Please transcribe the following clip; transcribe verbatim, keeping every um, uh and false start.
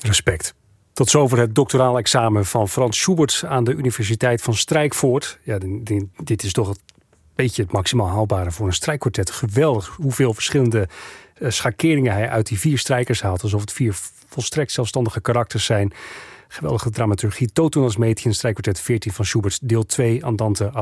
Respect. Tot zover het doctoraal examen van Franz Schubert aan de Universiteit van Strijkvoort. Ja, dit is toch een beetje het maximaal haalbare voor een strijkkwartet. Geweldig hoeveel verschillende uh, schakeringen hij uit die vier strijkers haalt. Alsof het vier volstrekt zelfstandige karakters zijn. Geweldige dramaturgie. Toto als Mädchen, strijkkwartet veertien van Schubert, deel twee, Andante